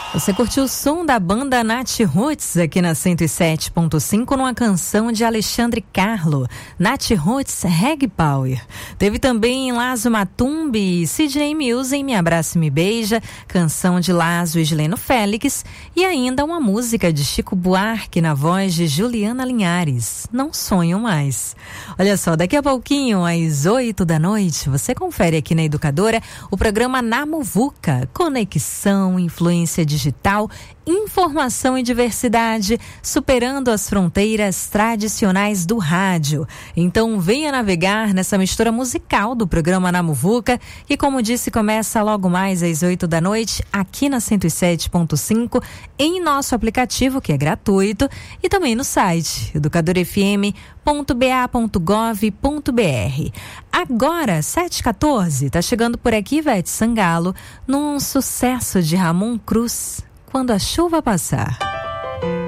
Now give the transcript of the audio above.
Você curtiu o som da banda Nath Roots aqui na 107.5 numa canção de Alexandre Carlo, Nath Roots Reg Power. Teve também Lazo Matumbi, Sidney Mills Me Abraça e Me Beija, canção de Lazo e Gileno Félix, e ainda uma música de Chico Buarque na voz de Juliana Linhares, Não Sonho Mais. Olha só, daqui a pouquinho, às 8 da noite, você confere aqui na Educadora o programa Na Muvuca, conexão, influência digital, informação e diversidade, superando as fronteiras tradicionais do rádio. Então venha navegar nessa mistura musical do programa Na Muvuca, que, como disse, começa logo mais às 8 da noite, aqui na 107.5, em nosso aplicativo, que é gratuito, e também no site educadorfm.ba.gov.br. Agora, 7h14, tá chegando por aqui Ivete Sangalo, num sucesso de Ramon Cruz, Quando a Chuva Passar.